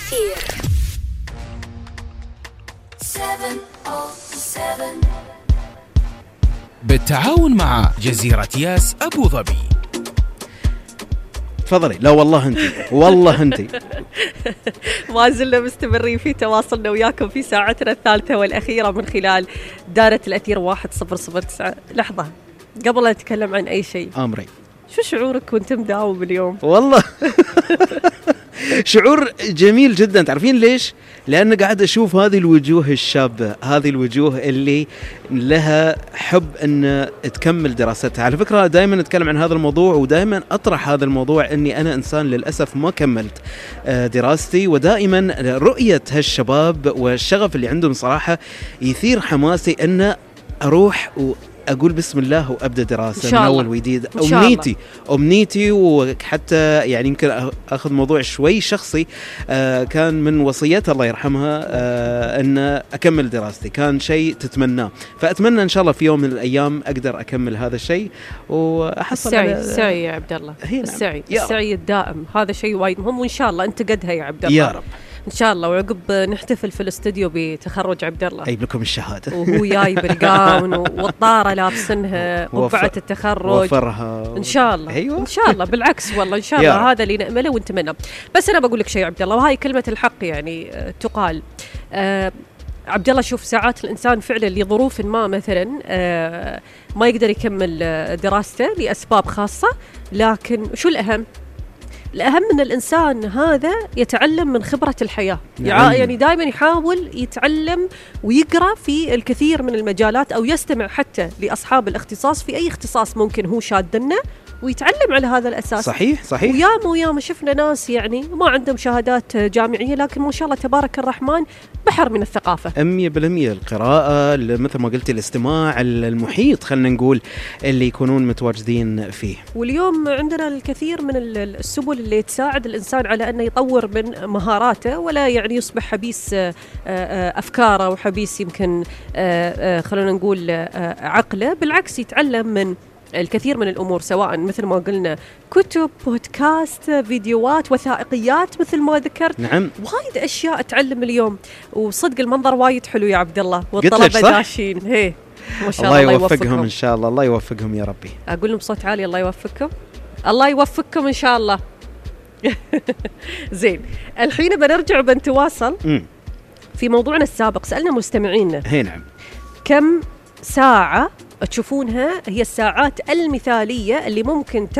الأثير 707 بالتعاون مع جزيرة ياس أبو ظبي. تفضلي. لا والله أنت والله أنت ما زلنا مستمرين في تواصلنا وياكم في ساعتنا الثالثة والأخيرة من خلال دائرة الأثير 1009. لحظة قبل أن أتكلم عن أي شيء، أمري، شو شعورك وانت مداوم اليوم؟ والله شعور جميل جدا. تعرفين ليش؟ لأن قاعد أشوف هذه الوجوه الشابة، هذه الوجوه اللي لها حب أن تكمل دراستها. على فكرة دائما أتكلم عن هذا الموضوع ودائما أطرح هذا الموضوع أني أنا إنسان للأسف ما كملت دراستي، ودائما رؤية هالشباب والشغف اللي عندهم صراحة يثير حماسي أن أروح أقول بسم الله وأبدأ دراسة من أول وجديد. أمنيتي وحتى يعني يمكن أخذ موضوع شوي شخصي، كان من وصيتها الله يرحمها أن أكمل دراستي، كان شيء تتمناه، فأتمنى إن شاء الله في يوم من الأيام أقدر أكمل هذا الشيء وأحصل السعي يا عبد الله. السعي الدائم هذا شيء وايد مهم، وإن شاء الله أنت قدها يا عبد الله يا رب إن شاء الله. وعقب نحتفل في الاستوديو بتخرج عبد الله، أجيب لكم الشهادة وهو جاي بالقاون والطارة لابسنها قبعة التخرج وفرها إن شاء الله. أيوة. إن شاء الله بالعكس والله إن شاء الله هذا اللي نأمله ونتمنى. بس أنا بقول لك شيء عبد الله، وهاي كلمة الحق يعني تقال. عبد الله شوف، ساعات الإنسان فعلا لظروف ما مثلا ما يقدر يكمل دراسته لأسباب خاصة، لكن شو الأهم؟ الأهم من الإنسان هذا يتعلم من خبرة الحياة. يعني دائما يحاول يتعلم ويقرأ في الكثير من المجالات، أو يستمع حتى لأصحاب الاختصاص في أي اختصاص ممكن هو شادنا، ويتعلم على هذا الأساس. صحيح. وياما شفنا ناس يعني ما عندهم شهادات جامعية، لكن ما شاء الله تبارك الرحمن بحر من الثقافة. 100% القراءة، مثل ما قلت الاستماع، المحيط خلنا نقول اللي يكونون متواجدين فيه. واليوم عندنا الكثير من السبل اللي تساعد الإنسان على أنه يطور من مهاراته، ولا يعني يصبح حبيس أفكاره وحبيس يمكن خلونا نقول عقله. بالعكس يتعلم من الكثير من الأمور، سواء مثل ما قلنا كتب، بودكاست، فيديوهات، وثائقيات مثل ما ذكرت. نعم، وايد أشياء تعلم اليوم. وصدق المنظر وايد حلو يا عبد الله، والطلبة داشين هي ما شاء الله. الله يوفقهم إن شاء الله، الله يوفقهم يا ربي. أقول لهم بصوت عالي الله يوفقكم، الله يوفقكم إن شاء الله. زين، الحين بنرجع وبنتواصل في موضوعنا السابق. سألنا مستمعينا نعم كم ساعة تشوفونها هي الساعات المثالية اللي ممكن